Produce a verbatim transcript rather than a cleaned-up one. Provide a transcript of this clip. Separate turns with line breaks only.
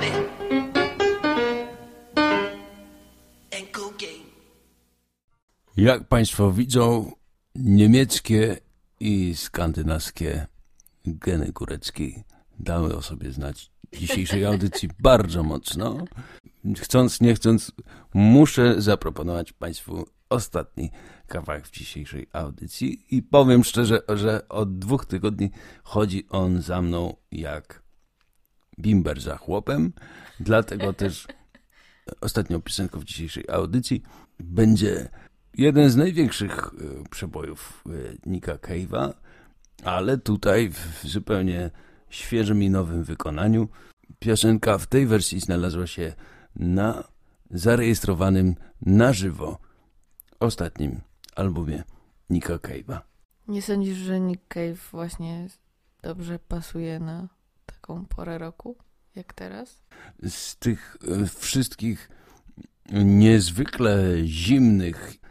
Jak Państwo widzą, niemieckie i skandynawskie geny góreckie dały o sobie znać w dzisiejszej audycji bardzo mocno. Chcąc, nie chcąc, muszę zaproponować Państwu ostatni kawałek w dzisiejszej audycji i powiem szczerze, że od dwóch tygodni chodzi on za mną jak bimber za chłopem, dlatego też ostatnią piosenką w dzisiejszej audycji będzie jeden z największych przebojów Nicka Cave'a, ale tutaj w zupełnie świeżym i nowym wykonaniu. Piosenka w tej wersji znalazła się na zarejestrowanym na żywo ostatnim albumie Nicka Cave'a.
Nie sądzisz, że Nick Cave właśnie dobrze pasuje na taką porę roku, jak teraz?
Z tych wszystkich niezwykle zimnych